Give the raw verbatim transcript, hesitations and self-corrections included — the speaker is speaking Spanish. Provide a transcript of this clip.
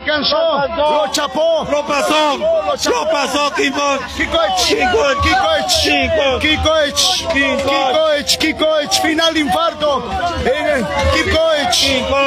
alcanzó, lo chapó, lo pasó, lo pasó, Kikoich, Kikoich, Kikoich, Kikoich, Kikoich, Kikoich, final de infarto, Kikoich.